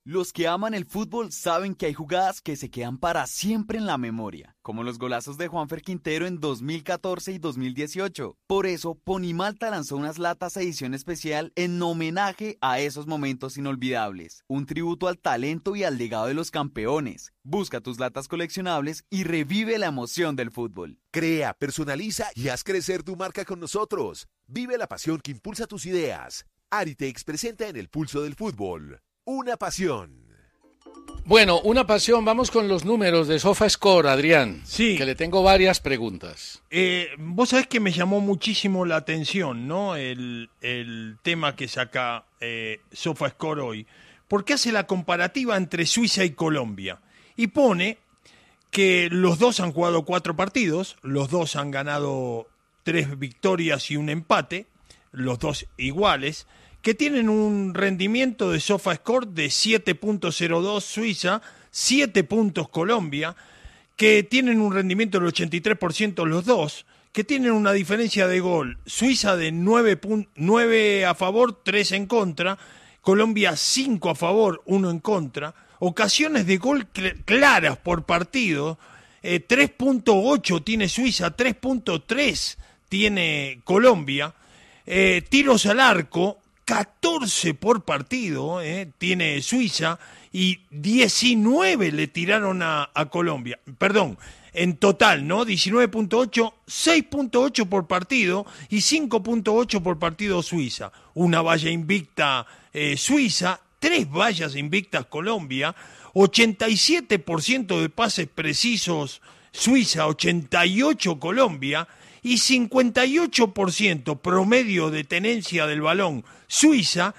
Los que aman el fútbol saben que hay jugadas que se quedan para siempre en la memoria, como los golazos de Juanfer Quintero en 2014 y 2018. Por eso, Ponimalta lanzó unas latas edición especial en homenaje a esos momentos inolvidables. Un tributo al talento y al legado de los campeones. Busca tus latas coleccionables y revive la emoción del fútbol. Crea, personaliza y haz crecer tu marca con nosotros. Vive la pasión que impulsa tus ideas. Aritex presenta en el pulso del fútbol. Una pasión. Bueno, una pasión. Vamos con los números de SofaScore, Adrián. Sí. Que le tengo varias preguntas. Vos sabés que me llamó muchísimo la atención, ¿no? El tema que saca SofaScore hoy. Porque hace la comparativa entre Suiza y Colombia. Y pone que los dos han jugado 4 partidos, los dos han ganado 3 victorias y un empate, los dos iguales, que tienen un rendimiento de SofaScore de 7.02 Suiza, 7 puntos Colombia, que tienen un rendimiento del 83% los dos, que tienen una diferencia de gol Suiza de 9 a favor, 3 en contra, Colombia 5 a favor, 1 en contra, ocasiones de gol claras por partido, 3.8 tiene Suiza, 3.3 tiene Colombia, tiros al arco, 14 por partido tiene Suiza y 19 le tiraron a Colombia. Perdón, en total, ¿no? 19.8, 6.8 por partido y 5.8 por partido Suiza. Una valla invicta Suiza, 3 vallas invictas Colombia, 87% de pases precisos Suiza, 88 Colombia y 58% promedio de tenencia del balón Suiza,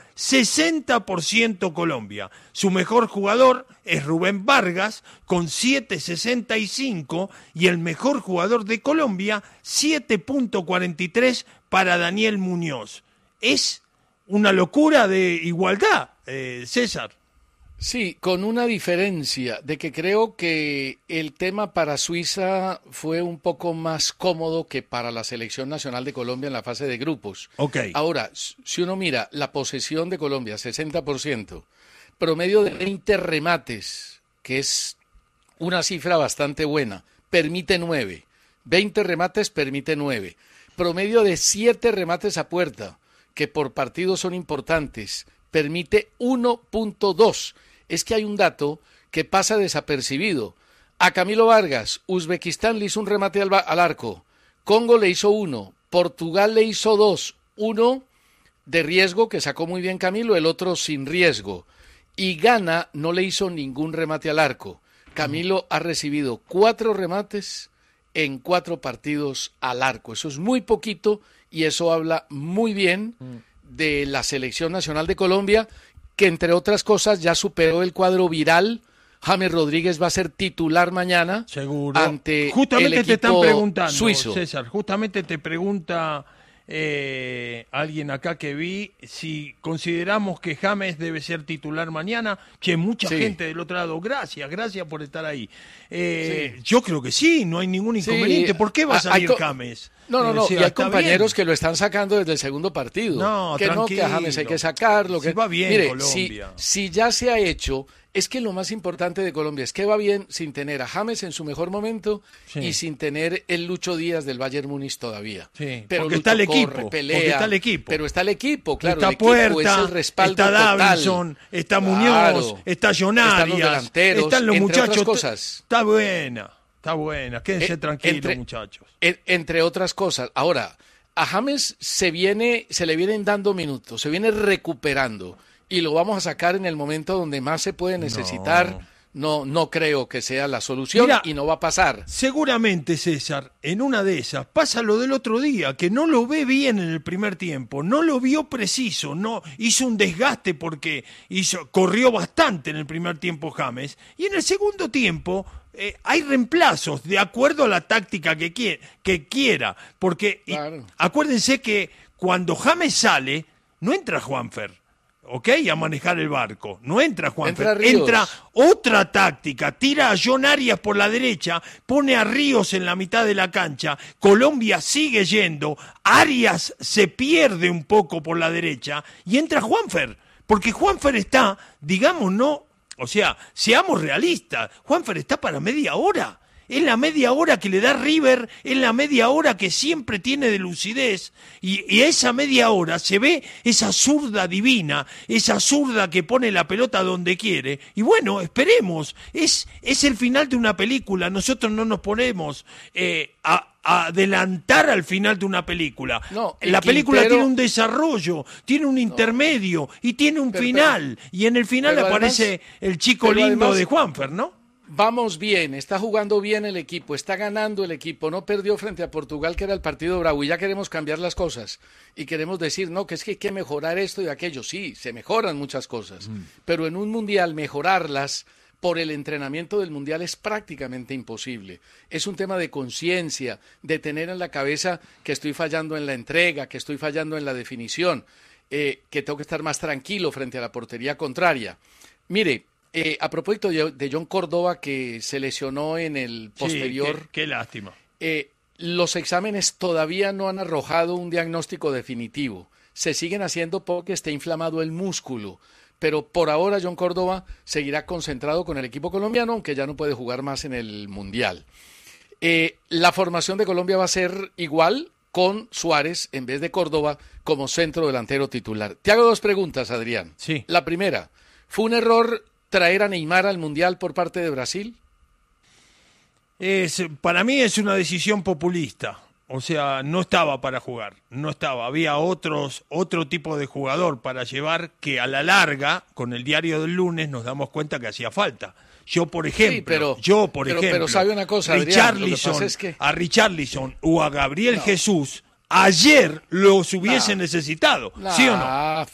60% Colombia. Su mejor jugador es Rubén Vargas con 7.65 y el mejor jugador de Colombia 7.43 para Daniel Muñoz. Es una locura de igualdad, César. Sí, con una diferencia de que creo que el tema para Suiza fue un poco más cómodo que para la selección nacional de Colombia en la fase de grupos. Okay. Ahora, si uno mira la posesión de Colombia, 60%, promedio de 20 remates, que es una cifra bastante buena, permite 9. 20 remates permite 9. Promedio de 7 remates a puerta, que por partido son importantes, permite 1.2. Es que hay un dato que pasa desapercibido. A Camilo Vargas, Uzbekistán le hizo un remate al arco, Congo le hizo 1, Portugal le hizo 2, uno de riesgo que sacó muy bien Camilo, el otro sin riesgo. Y Ghana no le hizo ningún remate al arco. Camilo ha recibido 4 remates en 4 partidos al arco. Eso es muy poquito y eso habla muy bien de la selección nacional de Colombia, que entre otras cosas ya superó el cuadro viral. James Rodríguez va a ser titular mañana. Seguro. Ante justamente el te están equipo preguntando, suizo. César, justamente te pregunta alguien acá que vi si consideramos que James debe ser titular mañana. Che, mucha gente del otro lado. Gracias por estar ahí. Yo creo que sí, no hay ningún inconveniente. ¿Por qué va a salir James? No, Sí, y hay está compañeros bien. que lo están sacando desde el segundo partido. No, que tranquilo. no, que a James hay que sacarlo. Si Que... va bien Mire, Colombia. si ya se ha hecho, es que lo más importante de Colombia es que va bien sin tener a James en su mejor momento y sin tener el Lucho Díaz del Bayern Múnich todavía. Sí, pero porque Lucho está el equipo, corre, pelea, porque está el equipo. Pero está el equipo, claro. Está el equipo Puerta, es el respaldo está total. Davinson, está Muñoz, Claro. está John Están Arias, los delanteros, están los entre muchachos. otras cosas. Está buena. Quédense tranquilos, muchachos. Entre otras cosas. Ahora, a James se le vienen dando minutos, se viene recuperando y lo vamos a sacar en el momento donde más se puede necesitar. No creo que sea la solución. Mira, y no va a pasar. Seguramente, César, en una de esas pasa lo del otro día, que no lo ve bien en el primer tiempo, no lo vio preciso, no hizo un desgaste porque corrió bastante en el primer tiempo James, y en el segundo tiempo hay reemplazos de acuerdo a la táctica que quiera, porque claro. Acuérdense que cuando James sale, no entra Juanfer. ¿Ok? A manejar el barco. No entra Juanfer. Entra otra táctica. Tira a John Arias por la derecha, pone a Ríos en la mitad de la cancha. Colombia sigue yendo. Arias se pierde un poco por la derecha y entra Juanfer. Porque Juanfer está, digamos, no O sea, seamos realistas. Juanfer está para media hora. Es la media hora que le da River, es la media hora que siempre tiene de lucidez. Y a esa media hora se ve esa zurda divina, esa zurda que pone la pelota donde quiere. Y bueno, esperemos. Es el final de una película. Nosotros no nos ponemos a adelantar al final de una película. No, la película Quintero tiene un desarrollo, tiene un intermedio y tiene un final. Y en el final aparece el chico lindo además, de Juanfer, ¿no? Vamos bien, está jugando bien el equipo, está ganando el equipo, no perdió frente a Portugal, que era el partido bravo, y ya queremos cambiar las cosas. Y queremos decir, no, que es que hay que mejorar esto y aquello. Sí, se mejoran muchas cosas, pero en un mundial mejorarlas por el entrenamiento del mundial es prácticamente imposible. Es un tema de conciencia, de tener en la cabeza que estoy fallando en la entrega, que estoy fallando en la definición, que tengo que estar más tranquilo frente a la portería contraria. Mire, a propósito de John Córdoba, que se lesionó en el posterior. Sí, qué lástima. Los exámenes todavía no han arrojado un diagnóstico definitivo. Se siguen haciendo porque esté inflamado el músculo. Pero por ahora John Córdoba seguirá concentrado con el equipo colombiano, aunque ya no puede jugar más en el Mundial. La formación de Colombia va a ser igual, con Suárez en vez de Córdoba como centro delantero titular. Te hago dos preguntas, Adrián. Sí. La primera, ¿fue un error traer a Neymar al Mundial por parte de Brasil? Para mí es una decisión populista. O sea, no estaba para jugar, no estaba. Había otro tipo de jugador para llevar que a la larga, con el diario del lunes, nos damos cuenta que hacía falta. Yo, por ejemplo, pero sabe una cosa, Adrián, lo que pasa es que a Richarlison o a Gabriel Jesús, ayer los hubiese necesitado, ¿sí o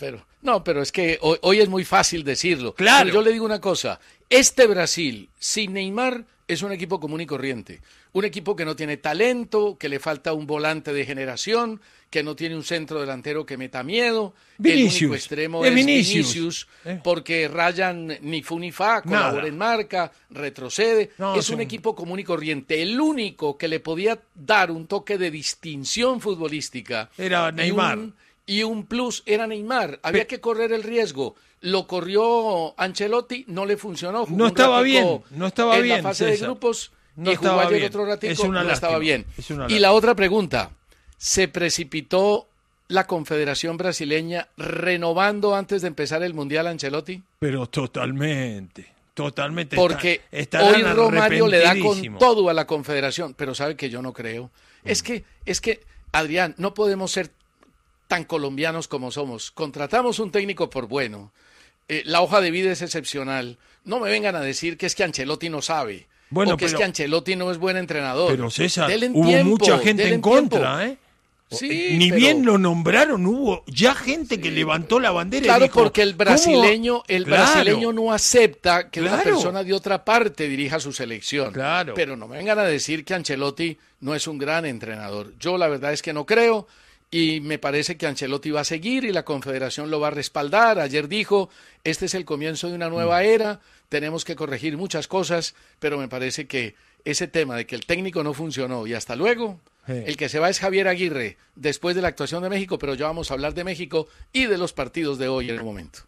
no? Pero es que hoy es muy fácil decirlo. Claro. Pero yo le digo una cosa, este Brasil sin Neymar es un equipo común y corriente, un equipo que no tiene talento, que le falta un volante de generación, que no tiene un centro delantero que meta miedo, Vinicius. El único extremo es Vinicius, porque Ryan ni fu ni fa, colabora en marca, retrocede, es un equipo común y corriente. El único que le podía dar un toque de distinción futbolística era Neymar. Y un plus era Neymar. Había que correr el riesgo. Lo corrió Ancelotti, no le funcionó. No estaba bien. En la fase de grupos y jugó ayer otro ratico, no estaba bien. Y la otra pregunta, ¿se precipitó la Confederación Brasileña renovando antes de empezar el Mundial a Ancelotti? Pero totalmente. Porque hoy Romario le da con todo a la Confederación, pero sabe que yo no creo. Es que, Adrián, no podemos ser tan colombianos como somos. Contratamos un técnico por bueno. La hoja de vida es excepcional. No me vengan a decir que es que Ancelotti no sabe. O que es que Ancelotti no es buen entrenador. Pero César, hubo mucha gente en contra, ¿eh? Sí, bien lo nombraron, hubo ya gente que levantó la bandera y dijo, porque el brasileño no acepta que una persona de otra parte dirija su selección. Claro. Pero no me vengan a decir que Ancelotti no es un gran entrenador. Yo la verdad es que no creo. Y me parece que Ancelotti va a seguir y la Confederación lo va a respaldar. Ayer dijo, este es el comienzo de una nueva era, tenemos que corregir muchas cosas, pero me parece que ese tema de que el técnico no funcionó y hasta luego, el que se va es Javier Aguirre después de la actuación de México, pero ya vamos a hablar de México y de los partidos de hoy en el momento.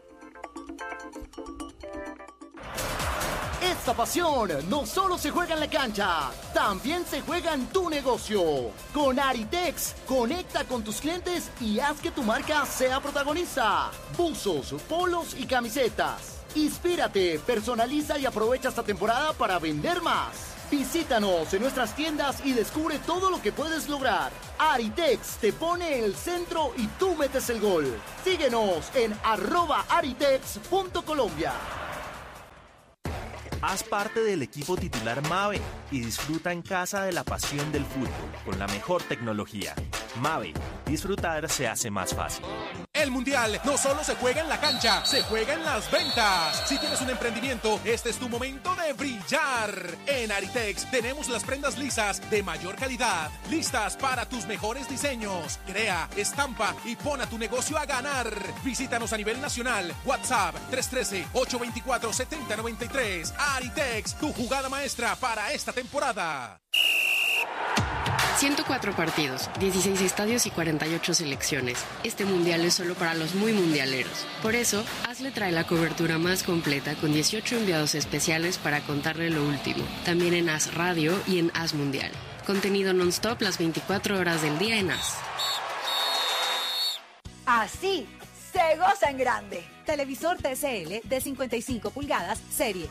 Esta pasión no solo se juega en la cancha, también se juega en tu negocio. Con Aritex, conecta con tus clientes y haz que tu marca sea protagonista. Buzos, polos y camisetas. Inspírate, personaliza y aprovecha esta temporada para vender más. Visítanos en nuestras tiendas y descubre todo lo que puedes lograr. Aritex te pone el centro y tú metes el gol. Síguenos en @aritex.colombia. Haz parte del equipo titular Mave y disfruta en casa de la pasión del fútbol con la mejor tecnología. Mave, disfrutar se hace más fácil. El Mundial no solo se juega en la cancha, se juega en las ventas. Si tienes un emprendimiento, este es tu momento de brillar. En Aritex tenemos las prendas lisas de mayor calidad, listas para tus mejores diseños. Crea, estampa y pon a tu negocio a ganar. Visítanos a nivel nacional. WhatsApp 313-824-7093. Aritex, tu jugada maestra para esta temporada. 104 partidos, 16 estadios y 48 selecciones. Este mundial es solo para los muy mundialeros. Por eso, AS le trae la cobertura más completa con 18 enviados especiales para contarle lo último. También en AS Radio y en AS Mundial. Contenido non-stop las 24 horas del día en AS. Así se goza en grande. Televisor TCL de 55 pulgadas, serie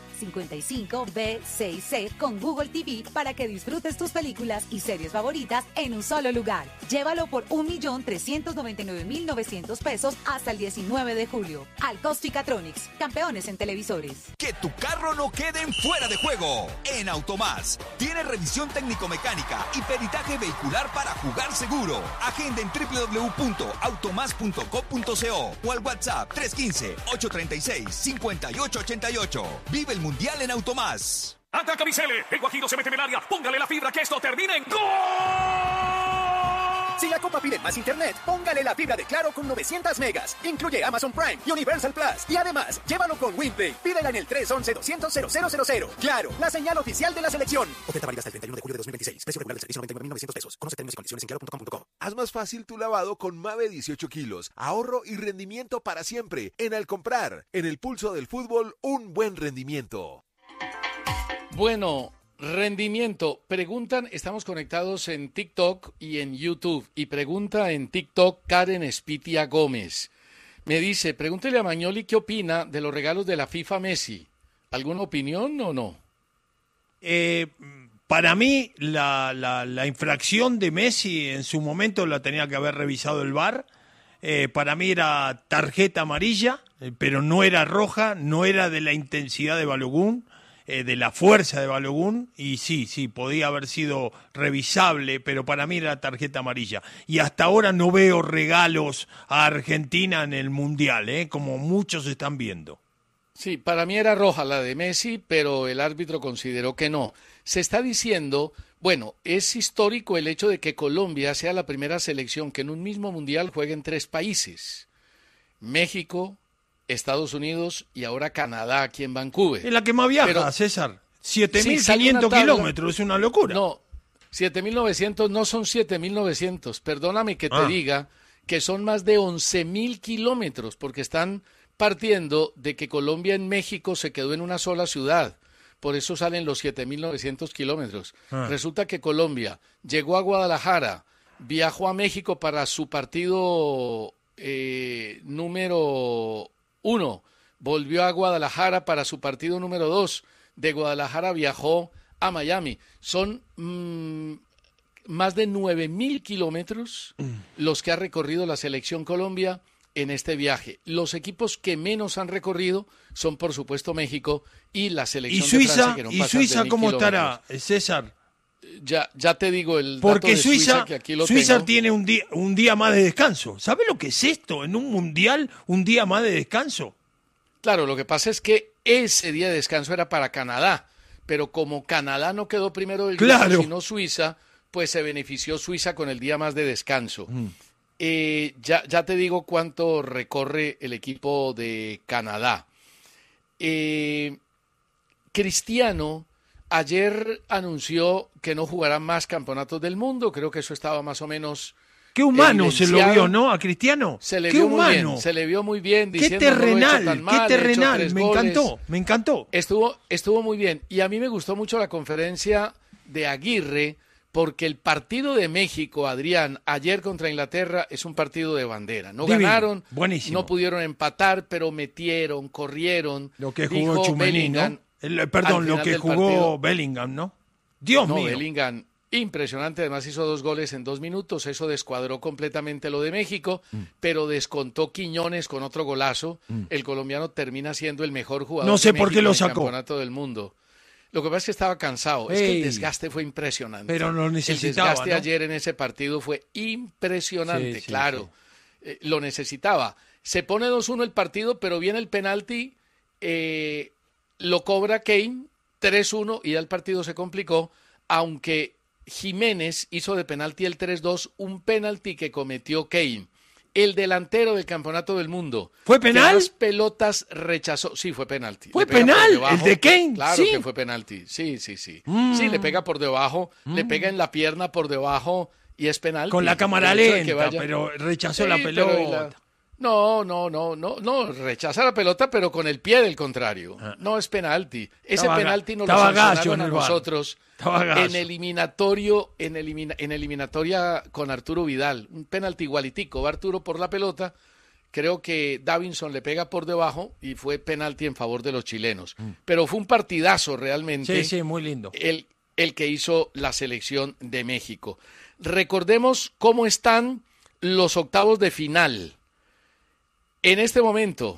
55B6C con Google TV para que disfrutes tus películas y series favoritas en un solo lugar. Llévalo por 1.399.900 pesos hasta el 19 de julio. Alcosficatronics, campeones en televisores. Que tu carro no quede en fuera de juego. En Automás tiene revisión técnico-mecánica y peritaje vehicular para jugar seguro. Agenda en www.automás.co.co o al WhatsApp 315-836-5888. Vive el Mundial en Automás. Ataca Bicele. El Guajiro se mete en el área. Póngale la fibra que esto termine en ¡gol! Si la Copa pide más internet, póngale la fibra de Claro con 900 megas. Incluye Amazon Prime y Universal Plus. Y además, llévalo con WinPay. Pídela en el 311-200-0000. Claro, la señal oficial de la selección. Oferta válida hasta el 31 de julio de 2026. Precio regular del servicio 99.900 pesos. Conoce términos y condiciones en claro.com.co. Haz más fácil tu lavado con Mave 18 kilos. Ahorro y rendimiento para siempre. En Al Comprar, en el pulso del fútbol, un buen rendimiento. Bueno, rendimiento. Preguntan, estamos conectados en TikTok y en YouTube. Y pregunta en TikTok Karen Espitia Gómez. Me dice, pregúntele a Magnoli qué opina de los regalos de la FIFA a Messi. ¿Alguna opinión o no? Para mí, la infracción de Messi en su momento la tenía que haber revisado el VAR. Para mí era tarjeta amarilla, pero no era roja, no era de la intensidad de Balogun, de la fuerza de Balogun, y sí, podía haber sido revisable, pero para mí era tarjeta amarilla. Y hasta ahora no veo regalos a Argentina en el Mundial, como muchos están viendo. Sí, para mí era roja la de Messi, pero el árbitro consideró que no. Se está diciendo, bueno, es histórico el hecho de que Colombia sea la primera selección que en un mismo Mundial juegue en 3 países. México, Estados Unidos y ahora Canadá aquí en Vancouver. Es la que más viaja, pero, César. 7.500 kilómetros, es una locura. No, 7.900 no son 7.900. Perdóname que te diga que son más de 11.000 kilómetros, porque están partiendo de que Colombia en México se quedó en una sola ciudad. Por eso salen los 7.900 kilómetros. Resulta que Colombia llegó a Guadalajara, viajó a México para su partido número 1, volvió a Guadalajara para su partido número 2, de Guadalajara viajó a Miami. Son más de 9.000 kilómetros los que ha recorrido la selección Colombia en este viaje. Los equipos que menos han recorrido son, por supuesto, México y la selección de Francia, que no pasan de 1.000 Suiza cómo kilómetros. estará, César? Ya te digo el dato porque de Suiza, que aquí lo Suiza tengo. tiene un día más de descanso. ¿Sabe lo que es esto en un mundial, un día más de descanso? Claro, lo que pasa es que ese día de descanso era para Canadá, pero como Canadá no quedó primero del grupo, sino Suiza, pues se benefició Suiza con el día más de descanso. Ya te digo cuánto recorre el equipo de Canadá. Cristiano ayer anunció que no jugará más campeonatos del mundo. Creo que eso estaba más o menos qué humano evidenciado. Se lo vio, ¿no? A Cristiano. Se le qué vio humano. muy bien, se le vio muy bien. Qué Diciendo, terrenal, no lo he hecho tan mal, qué terrenal. he hecho 3 Me goles. encantó, me encantó. Estuvo muy bien. Y a mí me gustó mucho la conferencia de Aguirre, porque el partido de México, Adrián, ayer contra Inglaterra, es un partido de bandera. No Divino, ganaron, buenísimo. no pudieron empatar, pero metieron, corrieron. Lo que jugó Tchouaméni, ¿no? Perdón, lo que jugó partido, Bellingham, ¿no? Dios mío. Bellingham, impresionante. Además hizo 2 goles en 2 minutos. Eso descuadró completamente lo de México, pero descontó Quiñones con otro golazo. El colombiano termina siendo el mejor jugador no sé de por México qué lo en el sacó. Campeonato del Mundo. Lo que pasa es que estaba cansado. Es que el desgaste fue impresionante. Pero lo necesitaba, el desgaste ¿no? ayer en ese partido fue impresionante, sí, claro. Sí. Lo necesitaba. Se pone 2-1 el partido, pero viene el penalti, lo cobra Kane, 3-1, y ya el partido se complicó, aunque Jiménez hizo de penalti el 3-2, un penalti que cometió Kane. el delantero del Campeonato del Mundo. ¿Fue penal? Que más pelotas rechazó. Sí, fue penalti. ¿Fue penal? ¿El de Kane? Claro ¿Sí? que fue penalti. Sí. Sí, le pega por debajo, le pega en la pierna por debajo y es penalti. Con la cámara lenta, pero rechazó la pelota. No, rechaza la pelota, pero con el pie del contrario. No es penalti. Ese penalti nos lo sancionaron a nosotros en eliminatoria con Arturo Vidal. Un penalti igualitico. Va Arturo por la pelota. Creo que Davinson le pega por debajo y fue penalti en favor de los chilenos. Pero fue un partidazo realmente. Sí, muy lindo. El que hizo la selección de México. Recordemos cómo están los octavos de final. En este momento,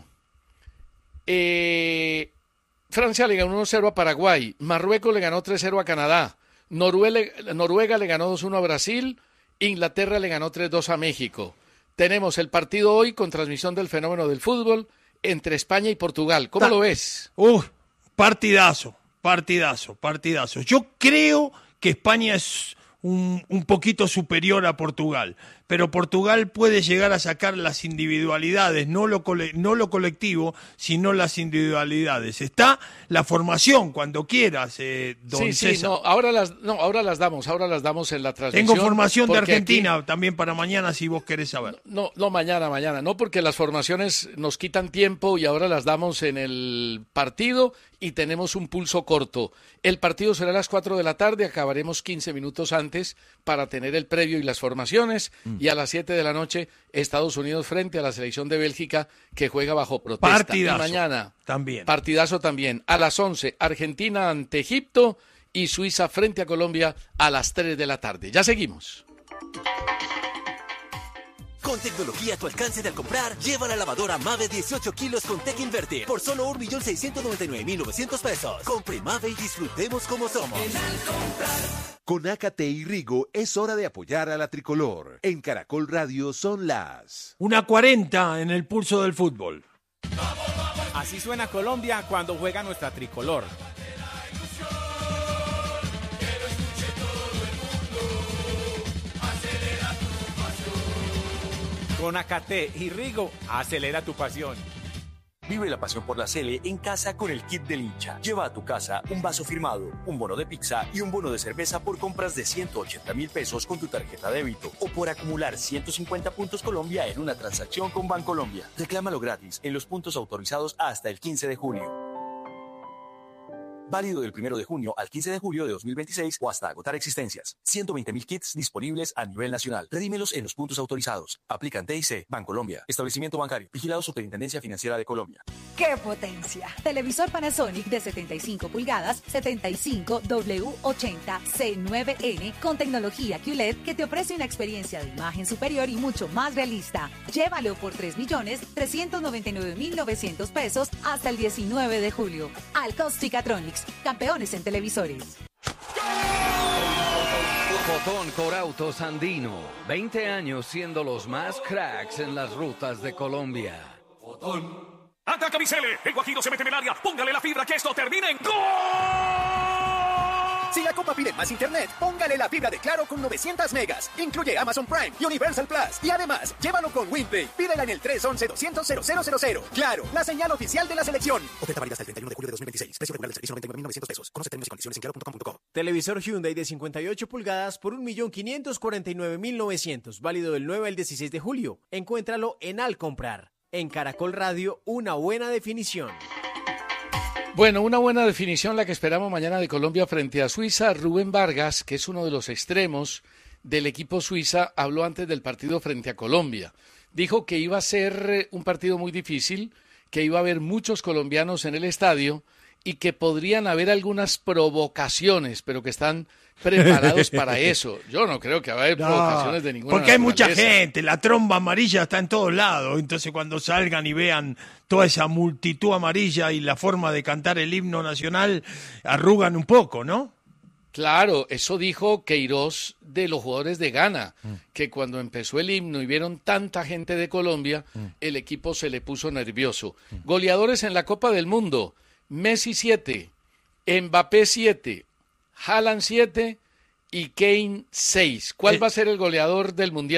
Francia le ganó 1-0 a Paraguay, Marruecos le ganó 3-0 a Canadá, Noruega le ganó 2-1 a Brasil, Inglaterra le ganó 3-2 a México. Tenemos el partido hoy con transmisión del fenómeno del fútbol entre España y Portugal. ¿Cómo lo ves? Partidazo. Yo creo que España es un poquito superior a Portugal, pero Portugal puede llegar a sacar las individualidades, no lo colectivo, sino las individualidades. Está la formación cuando quieras, don César. Ahora las damos en la transmisión. Tengo formación de Argentina aquí, también para mañana si vos querés saber. No, mañana, no, porque las formaciones nos quitan tiempo y ahora las damos en el partido y tenemos un pulso corto. El partido será a las 4 de la tarde, acabaremos 15 minutos antes para tener el previo y las formaciones, y a las 7 de la noche Estados Unidos frente a la selección de Bélgica que juega bajo protesta. Partidazo. Y mañana, también. Partidazo también. A las 11, Argentina ante Egipto y Suiza frente a Colombia a las 3 de la tarde. Ya seguimos. Con tecnología a tu alcance de al comprar, lleva la lavadora Mave 18 kilos con Tech Inverter por solo 1.699.900 pesos. Compre Mave y disfrutemos como somos. Con AKT y Rigo es hora de apoyar a la tricolor. En Caracol Radio son las 1:40 en el pulso del fútbol. Así suena Colombia cuando juega nuestra tricolor. Con AKT y Rigo, acelera tu pasión. Vive la pasión por la Sele en casa con el kit del hincha. Lleva a tu casa un vaso firmado, un bono de pizza y un bono de cerveza por compras de 180.000 pesos con tu tarjeta débito o por acumular 150 puntos Colombia en una transacción con Bancolombia. Reclámalo gratis en los puntos autorizados hasta el 15 de julio. Válido del 1 de junio al 15 de julio de 2026 o hasta agotar existencias. 120.000 kits disponibles a nivel nacional. Redímelos en los puntos autorizados. Aplican TIC, Bancolombia. Establecimiento bancario. Vigilado Superintendencia Financiera de Colombia. ¡Qué potencia! Televisor Panasonic de 75 pulgadas, 75W80C9N con tecnología QLED que te ofrece una experiencia de imagen superior y mucho más realista. Llévalo por 3.399.900 pesos hasta el 19 de julio. Alcos-Chicatronics, campeones en televisores. Fotón Corautos Andino, 20 años siendo los más cracks en las rutas de Colombia. Fotón. Ataca Vicele, el Guajiro se mete en el área, póngale la fibra que esto termine en ¡gol! Si la Copa pide más internet, póngale la fibra de Claro con 900 megas. Incluye Amazon Prime y Universal Plus. Y además, llévalo con WinPay. Pídela en el 311-200-0000. Claro, la señal oficial de la selección. Oferta válida hasta el 31 de julio de 2026. Precio regular del servicio 99.900 pesos. Conoce términos y condiciones en claro.com.co. Televisor Hyundai de 58 pulgadas por 1.549.900. Válido del 9 al 16 de julio. Encuéntralo en Al Comprar. En Caracol Radio, una buena definición. Bueno, una buena definición la que esperamos mañana de Colombia frente a Suiza. Rubén Vargas, que es uno de los extremos del equipo Suiza, habló antes del partido frente a Colombia. Dijo que iba a ser un partido muy difícil, que iba a haber muchos colombianos en el estadio y que podrían haber algunas provocaciones, pero que están preparados para eso. Yo no creo que va a haber provocaciones de ninguna porque hay mucha naturaleza. gente, la tromba amarilla está en todos lados, entonces cuando salgan y vean toda esa multitud amarilla y la forma de cantar el himno nacional, arrugan un poco, ¿no? Claro, eso dijo Queiroz de los jugadores de Ghana, que cuando empezó el himno y vieron tanta gente de Colombia, el equipo se le puso nervioso. Goleadores en la Copa del Mundo: Messi 7, Mbappé 7, Haaland 7 y Kane 6. ¿Cuál va a ser el goleador del Mundial?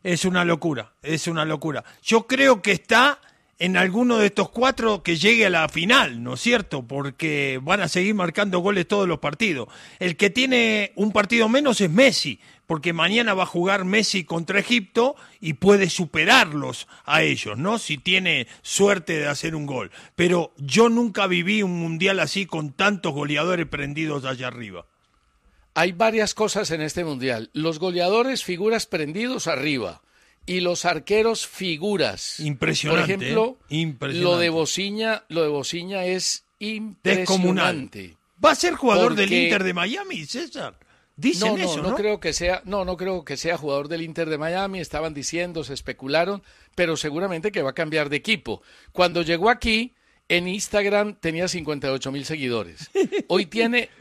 Es una locura. Yo creo que está en alguno de estos 4 que llegue a la final, ¿no es cierto? Porque van a seguir marcando goles todos los partidos. El que tiene un partido menos es Messi, porque mañana va a jugar Messi contra Egipto y puede superarlos a ellos, ¿no? Si tiene suerte de hacer un gol. Pero yo nunca viví un mundial así con tantos goleadores prendidos allá arriba. Hay varias cosas en este mundial. Los goleadores, figuras prendidos arriba. Y los arqueros, figuras. Impresionante. Por ejemplo, impresionante. Lo de Bociña es impresionante. ¿Va a ser jugador del Inter de Miami, César? Dicen eso, ¿no? No creo que sea jugador del Inter de Miami. Estaban diciendo, se especularon, pero seguramente que va a cambiar de equipo. Cuando llegó aquí, en Instagram tenía 58.000 seguidores. Hoy tiene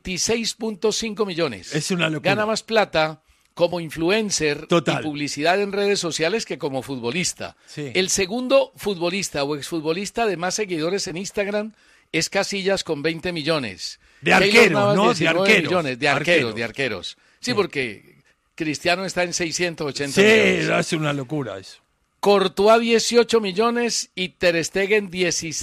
26.5 millones. Es una locura. Gana más plata como influencer Total. Y publicidad en redes sociales que como futbolista. Sí. El segundo futbolista o exfutbolista de más seguidores en Instagram es Casillas con 20 millones. De arqueros, ¿no? De millones, de arqueros. Sí, porque Cristiano está en 680 millones. Sí, es una locura eso. Courtois 18 millones y Ter Stegen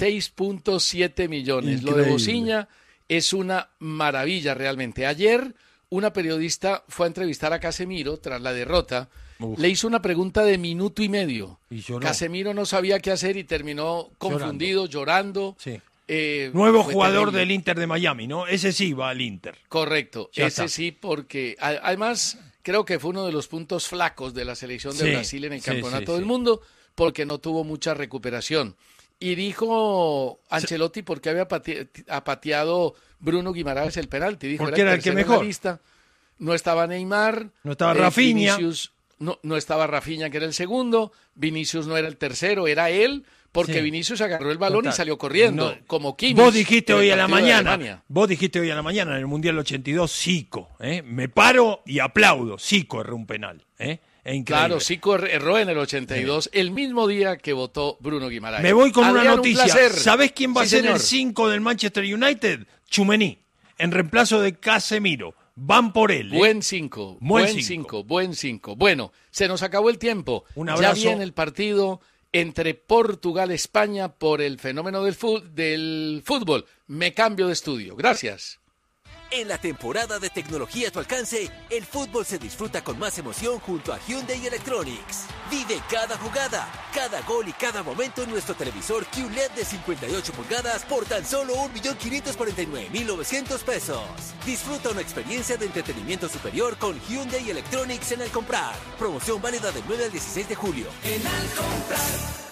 16.7 millones. Increíble. Lo de Bociña es una maravilla realmente. Ayer una periodista fue a entrevistar a Casemiro tras la derrota. Le hizo una pregunta de minuto y medio. Y lloró. Casemiro no sabía qué hacer y terminó confundido, llorando. Sí. Fue Nuevo jugador terrible. del Inter de Miami, ¿no? Ese sí va al Inter. Correcto, Ya ese está. sí, porque además creo que fue uno de los puntos flacos de la selección de Sí, Brasil en el sí, Campeonato sí, del sí. Mundo, porque no tuvo mucha recuperación. Y dijo Ancelotti por qué había pateado Bruno Guimaraes el penalti. Dijo, Porque era el que tercero en la mejor. lista. No estaba Neymar. No estaba Rafinha. Vinicius, no estaba Rafinha, que era el segundo. Vinicius no era el tercero, era él. Porque Sí. Vinicius agarró el balón Total. y salió corriendo, No. como Kimmich. Vos dijiste en el hoy a la partido de mañana, Alemania. en el Mundial 82, Zico, me paro y aplaudo. Zico erró un penal, Es increíble. Claro, Zico erró en el 82, el mismo día que votó Bruno Guimaraes. Me voy con Adrián, una un noticia. placer. ¿Sabés quién va Sí, a ser señor. el 5 del Manchester United? Tchouaméni, en reemplazo de Casemiro. Van por él. Buen 5, buen 5. Bueno, se nos acabó el tiempo. Un abrazo. Ya viene el partido entre Portugal y España por el fenómeno del fútbol. Me cambio de estudio. Gracias. En la temporada de tecnología a tu alcance, el fútbol se disfruta con más emoción junto a Hyundai Electronics. Vive cada jugada, cada gol y cada momento en nuestro televisor QLED de 58 pulgadas por tan solo 1.549.900 pesos. Disfruta una experiencia de entretenimiento superior con Hyundai Electronics en Al Comprar. Promoción válida del 9 al 16 de julio. En Al Comprar.